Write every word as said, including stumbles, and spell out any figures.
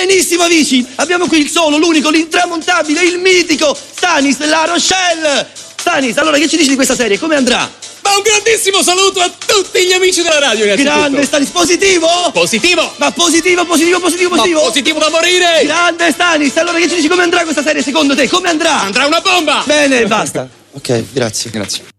Benissimo amici, abbiamo qui il solo, l'unico, l'intramontabile, il mitico Stanis La Rochelle. Stanis, allora che ci dici di questa serie? Come andrà? Ma un grandissimo saluto a tutti gli amici della radio, Grande Stanis, positivo? Positivo! Ma positivo, positivo, positivo, positivo? Ma positivo da morire! Grande Stanis, allora che ci dici come andrà questa serie secondo te? Come andrà? Andrà una bomba! Bene, basta. Ok, grazie. Grazie.